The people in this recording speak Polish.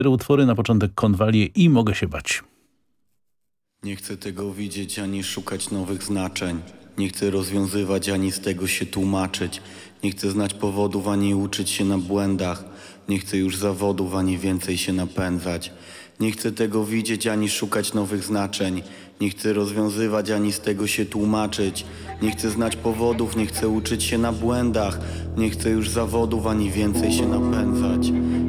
utwory na początek Konwalie i Mogę się bać. Nie chcę tego widzieć ani szukać nowych znaczeń. Nie chcę rozwiązywać ani z tego się tłumaczyć. Nie chcę znać powodów ani uczyć się na błędach. Nie chcę już zawodów ani więcej się napędzać. Nie chcę tego widzieć ani szukać nowych znaczeń. Nie chcę rozwiązywać ani z tego się tłumaczyć. Nie chcę znać powodów, nie chcę uczyć się na błędach. Nie chcę już zawodów ani więcej się napędzać.